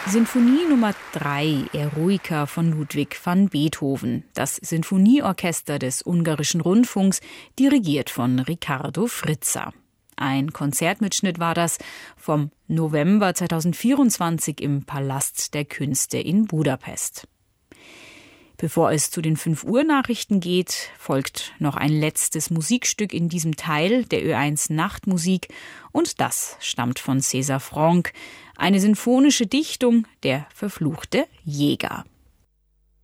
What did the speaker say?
Sinfonie Nummer 3, Eroica von Ludwig van Beethoven, das Sinfonieorchester des Ungarischen Rundfunks, dirigiert von Riccardo Frizza. Ein Konzertmitschnitt war das vom November 2024 im Palast der Künste in Budapest. Bevor es zu den 5 Uhr-Nachrichten geht, folgt noch ein letztes Musikstück in diesem Teil der Ö1 Nachtmusik und das stammt von César Franck, eine sinfonische Dichtung, Der verfluchte Jäger.